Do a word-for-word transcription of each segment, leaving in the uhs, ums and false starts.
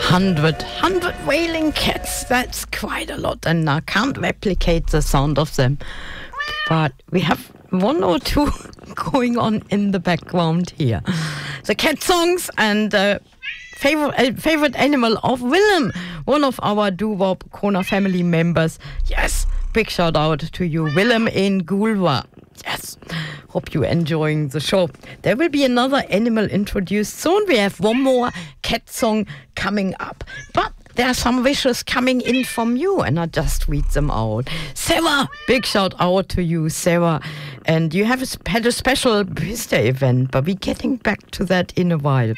Hundred, hundred wailing cats. That's quite a lot, and I can't replicate the sound of them. But we have one or two going on in the background here. The cat songs and uh, favorite uh, favorite animal of Willem, one of our Doo-Wop Kona family members. Yes, big shout out to you, Willem in Gulwa. Yes, hope you're enjoying the show. There will be another animal introduced soon. We have one more cat song coming up. But there are some wishes coming in from you, and I just read them out. Sarah, big shout out to you, Sarah. And you have a, had a special birthday event, but we're getting back to that in a while.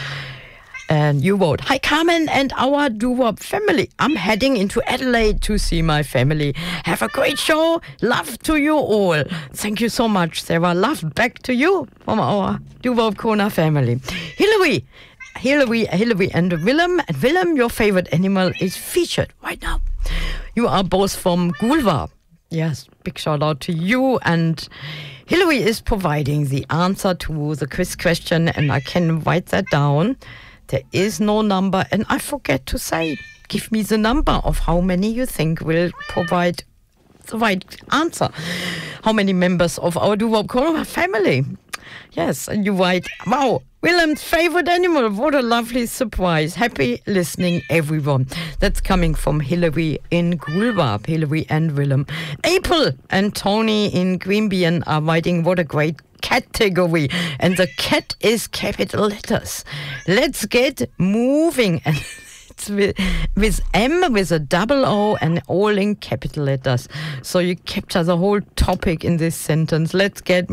And you wrote, "Hi Carmen and our Doo-Wop family. I'm heading into Adelaide to see my family. Have a great show. Love to you all." Thank you so much, Sarah. Love back to you from our Doo-Wop Kona family. Hillary, Hillary, Hillary and Willem. And Willem, your favorite animal is featured right now. You are both from Gulwa. Yes, big shout out to you. And Hillary is providing the answer to the quiz question, and I can write that down. There is no number, and I forget to say, give me the number of how many you think will provide the right answer. How many members of our Doo-Wop Kona family? Yes, and you write, wow, Willem's favorite animal. What a lovely surprise. Happy listening, everyone. That's coming from Hillary in Gulwa, Hillary and Willem. April and Tony in Queanbeyan are writing, what a great category, and the cat is capital letters. Let's get moving. And it's with, with M, with a double O, and all in capital letters. So you capture the whole topic in this sentence. Let's get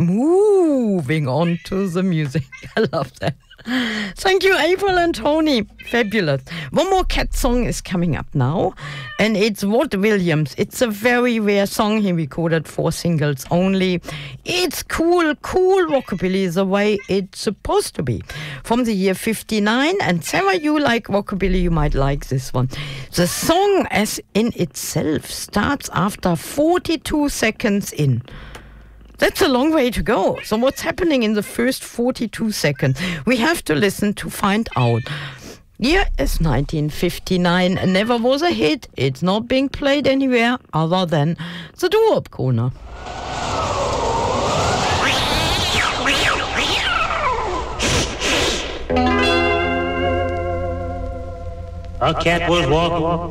moving on to the music. I love that. Thank you, April and Tony. Fabulous. One more cat song is coming up now, and it's Watt Williams. It's a very rare song. He recorded four singles only. It's cool, cool rockabilly the way it's supposed to be. From the year fifty-nine, and Sarah, you like rockabilly, you might like this one. The song as in itself starts after forty-two seconds in. That's a long way to go. So what's happening in the first forty-two seconds? We have to listen to find out. Year is nineteen fifty-nine and never was a hit. It's not being played anywhere other than the Doo-Wop Kona. A cat was walking